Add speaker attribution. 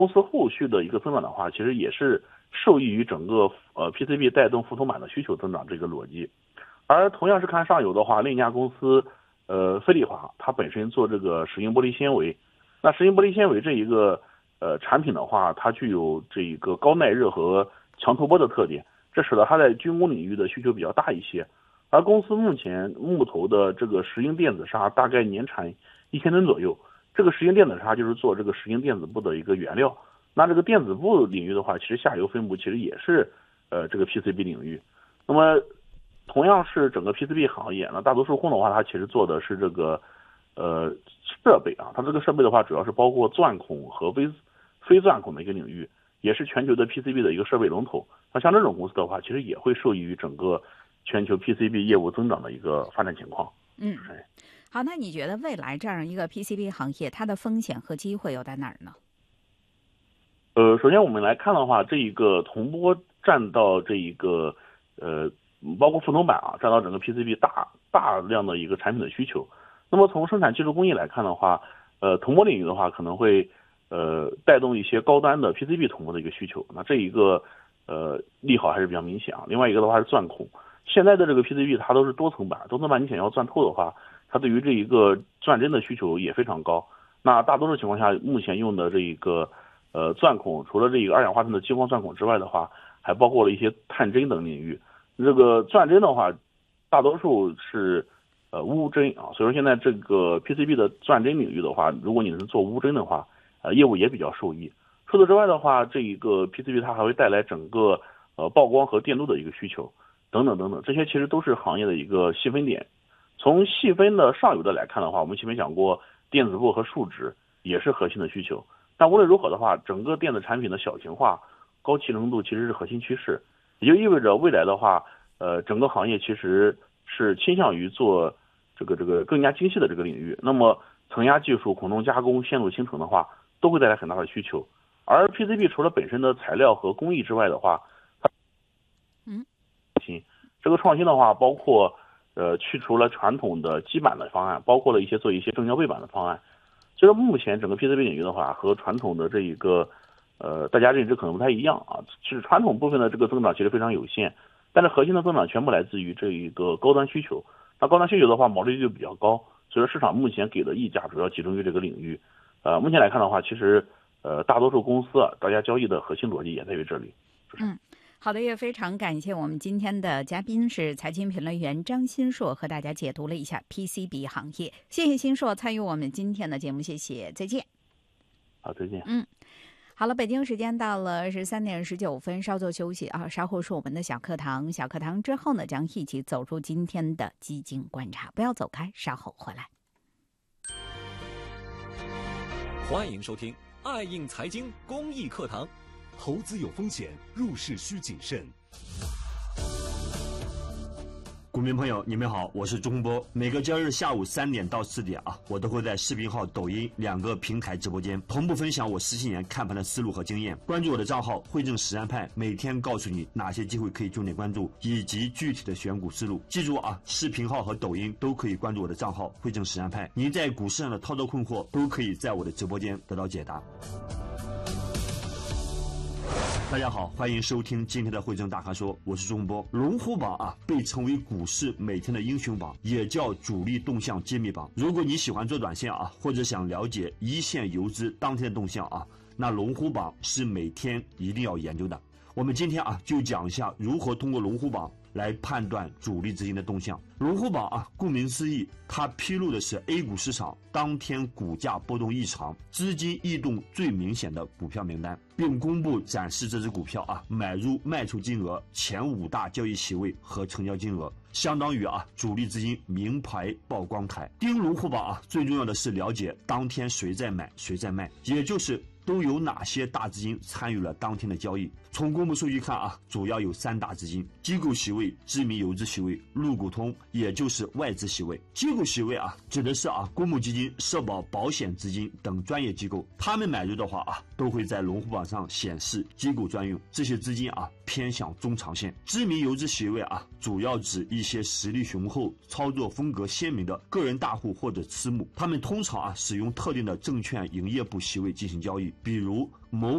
Speaker 1: 公司后续的一个增长的话，其实也是受益于整个PCB 带动覆铜板的需求增长这个逻辑。而同样是看上游的话，另一家公司飞利华，它本身做这个石英玻璃纤维。那石英玻璃纤维这一个产品的话，它具有这一个高耐热和强透波的特点，这使得它在军工领域的需求比较大一些。而公司目前木头的这个石英电子砂大概年产1000吨左右，这个石英电子砂就是做这个石英电子部的一个原料。那这个电子部领域的话，其实下游分布其实也是这个 PCB 领域。那么同样是整个 PCB 行业，那大多数控的话，它其实做的是这个设备啊，它这个设备的话主要是包括钻孔和非钻孔的一个领域，也是全球的 PCB 的一个设备龙头。那像这种公司的话，其实也会受益于整个全球 PCB 业务增长的一个发展情况。
Speaker 2: 好，那你觉得未来这样一个 PCB 行业，它的风险和机会又在哪儿呢？
Speaker 1: 首先我们来看的话，这一个铜箔占到这一个包括覆铜板啊，占到整个 PCB 大量的一个产品的需求。那么从生产技术工艺来看的话，铜箔领域的话可能会带动一些高端的 PCB 铜箔的一个需求。那这一个利好还是比较明显啊。另外一个的话是钻孔，现在的这个 PCB 它都是多层板，你想要钻透的话，它对于这一个钻针的需求也非常高。那大多数情况下，目前用的这一个钻孔，除了这个二氧化碳的激光钻孔之外的话，还包括了一些探针等领域。这个钻针的话，大多数是钨针啊，所以说现在这个 PCB 的钻针领域的话，如果你是做钨针的话，业务也比较受益。除此之外的话，这一个 PCB 它还会带来整个曝光和电路的一个需求，等等等等，这些其实都是行业的一个细分点。从细分的上游的来看的话，我们前面讲过，电子部和树脂也是核心的需求。但无论如何的话，整个电子产品的小型化、高集成度其实是核心趋势，也就意味着未来的话，整个行业其实是倾向于做这个更加精细的这个领域。那么层压技术、孔洞加工、线路形成的话，都会带来很大的需求。而 PCB 除了本身的材料和工艺之外的话，这个创新的话，包括去除了传统的基板的方案，包括了做一些正胶背板的方案。所以说目前整个 PCB 领域的话，和传统的这一个大家认知可能不太一样啊。其实传统部分的这个增长其实非常有限，但是核心的增长全部来自于这一个高端需求。那高端需求的话，毛利率就比较高，所以说市场目前给的溢价主要集中于这个领域。目前来看的话，其实大多数公司大家交易的核心逻辑也在于这里。
Speaker 2: 好的，也非常感谢我们今天的嘉宾是财经评论员张新硕，和大家解读了一下 PCB 行业。谢谢新硕参与我们今天的节目，谢谢，再见。
Speaker 1: 好，再见。
Speaker 2: 好了，北京时间到了13:19，稍作休息啊，稍后是我们的小课堂。小课堂之后呢，将一起走入今天的基金观察，不要走开，稍后回来。
Speaker 3: 欢迎收听爱映财经公益课堂。
Speaker 4: 投资有风险，入市需谨慎。股民朋友，你们好，我是钟波。每个交易日下午3点到4点我都会在视频号、抖音2个平台直播间同步分享我17年看盘的思路和经验。关注我的账号汇正实战派，每天告诉你哪些机会可以重点关注，以及具体的选股思路。记住视频号和抖音都可以关注我的账号汇正实战派。您在股市上的操作困惑，都可以在我的直播间得到解答。大家好，欢迎收听今天的汇正大咖说，我是钟波。龙虎榜被称为股市每天的英雄榜，也叫主力动向揭秘榜。如果你喜欢做短线或者想了解一线游资当天的动向那龙虎榜是每天一定要研究的。我们今天就讲一下如何通过龙虎榜来判断主力资金的动向。龙虎榜顾名思义，它披露的是 A 股市场当天股价波动异常、资金异动最明显的股票名单，并公布展示这只股票买入卖出金额、前5大交易席位和成交金额，相当于主力资金名牌曝光台。盯龙虎榜最重要的是了解当天谁在买谁在卖，也就是都有哪些大资金参与了当天的交易。从公布数据看主要有3大资金：机构席位、知名游资席位、陆股通，也就是外资席位。机构席位指的是公募基金、社保、保险资金等专业机构，他们买入的话都会在龙虎榜上显示机构专用。这些资金偏向中长线。知名游资席位主要指一些实力雄厚、操作风格鲜明的个人大户或者私募，他们通常使用特定的证券营业部席位进行交易，比如某